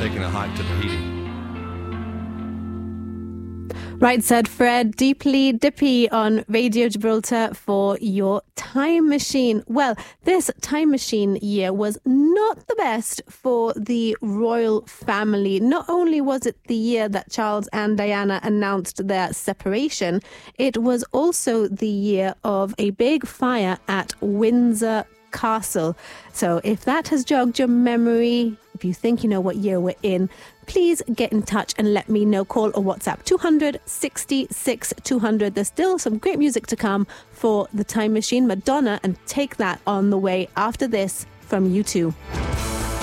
taking a hike to Tahiti. Right, said Fred. Deeply Dippy on Radio Gibraltar for your time machine. Well, this time machine year was not the best for the royal family. Not only was it the year that Charles and Diana announced their separation, it was also the year of a big fire at Windsor Castle. So if that has jogged your memory, if you think you know what year we're in, please get in touch and let me know. Call or WhatsApp 200 66 200. There's still some great music to come for the time machine. Madonna and Take That on the way after this from U2.